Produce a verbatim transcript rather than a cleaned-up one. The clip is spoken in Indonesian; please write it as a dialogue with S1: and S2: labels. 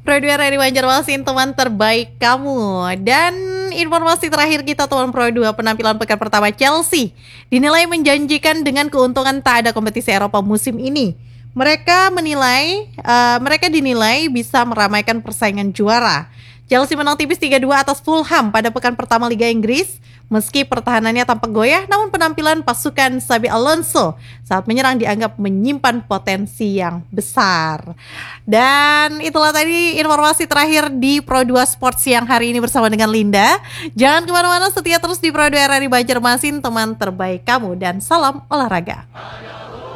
S1: Pro dua dari Banjarmasin, teman terbaik kamu. Dan informasi terakhir kita teman Pro dua, penampilan pekan pertama Chelsea dinilai menjanjikan dengan keuntungan tak ada kompetisi Eropa musim ini. Mereka menilai, uh, mereka dinilai bisa meramaikan persaingan juara. Chelsea menang tipis tiga dua atas Fulham pada pekan pertama Liga Inggris. Meski pertahanannya tampak goyah, namun penampilan pasukan Xabi Alonso saat menyerang dianggap menyimpan potensi yang besar. Dan itulah tadi informasi terakhir di Pro dua Sports siang hari ini bersama dengan Linda. Jangan kemana-mana, setia terus di Pro dua R R I Banjarmasin, teman terbaik kamu, dan salam olahraga.